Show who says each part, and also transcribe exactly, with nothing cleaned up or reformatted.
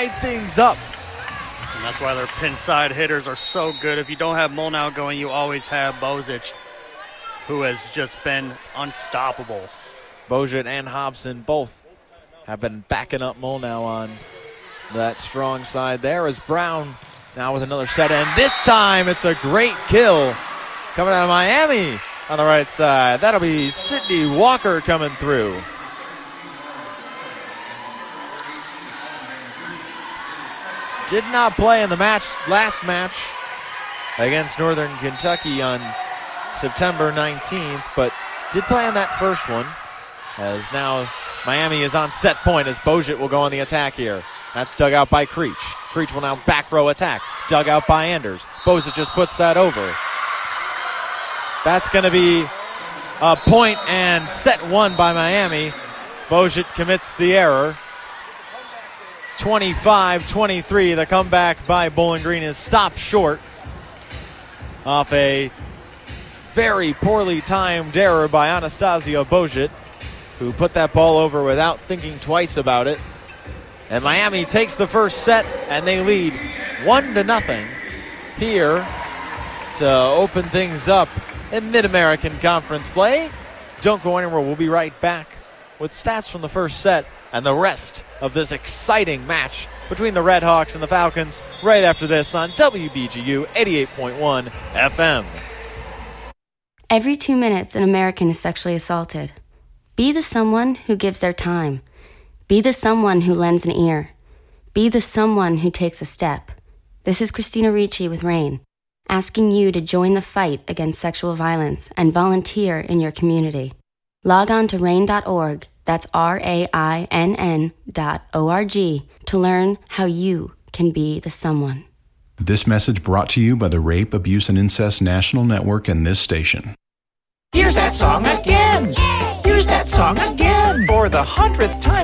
Speaker 1: tied things up.
Speaker 2: And that's why their pin side hitters are so good. If you don't have Molnau going, you always have Bozic, who has just been unstoppable.
Speaker 1: Bozic and Hobson both have been backing up Molnau on that strong side there as Brown now with another set. And this time it's a great kill coming out of Miami on the right side. That'll be Sydney Walker coming through. Did not play in the match last match against Northern Kentucky on September nineteenth, but did play in that first one, as now Miami is on set point as Bozic will go on the attack here. That's dug out by Creech. Creech will now back row attack. Dug out by Anders. Bozic just puts that over. That's going to be a point and set one by Miami. Bozic commits the error. twenty-five twenty-three. The comeback by Bowling Green is stopped short off a very poorly timed error by Anastasia Bozic, who put that ball over without thinking twice about it. And Miami takes the first set, and they lead one to nothing here to open things up in Mid-American Conference play. Don't go anywhere. We'll be right back with stats from the first set and the rest of this exciting match between the Red Hawks and the Falcons right after this on W B G U eighty-eight point one F M.
Speaker 3: Every two minutes, an American is sexually assaulted. Be the someone who gives their time. Be the someone who lends an ear. Be the someone who takes a step. This is Christina Ricci with RAIN, asking you to join the fight against sexual violence and volunteer in your community. Log on to rain dot org, that's R A I N N dot O R G, to learn how you can be the someone.
Speaker 4: This message brought to you by the Rape, Abuse, and Incest National Network and this station.
Speaker 5: Here's that song again. Here's that song again. For the hundredth time.